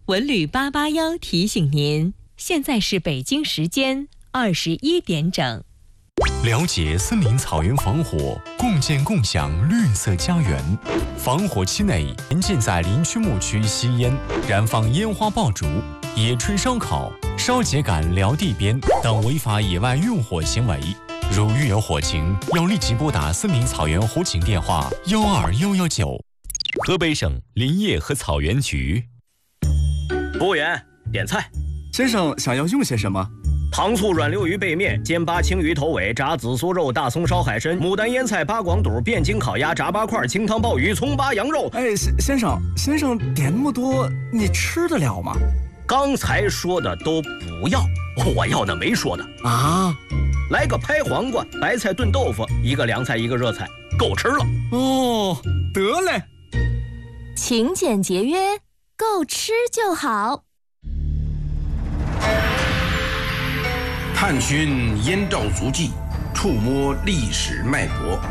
文旅881提醒您，现在是北京时间21点整。 了解森林草原防火，共建共享绿色家园。防火期内，严禁在林区牧区吸烟、燃放烟花爆竹、野炊烧烤、烧秸秆撩地边等违法野外用火行为。如遇有火情，要立即拨打森林草原火警电话12119。河北省林业和草原局。 服务员，点菜。 先生想要用些什么？ 糖醋软溜鱼背面、煎八青鱼头尾、炸紫苏肉、大葱烧海参、牡丹腌菜、八广肚、汴京烤鸭、炸八块、清汤鲍鱼、葱八羊肉。 哎，先生点那么多，你吃得了吗？ 刚才说的都不要，我要的没说的啊。 来个拍黄瓜、白菜炖豆腐，一个凉菜一个热菜，够吃了。 哦，得嘞。 勤俭节约，够吃就好。 探寻燕赵足迹，触摸历史脉搏。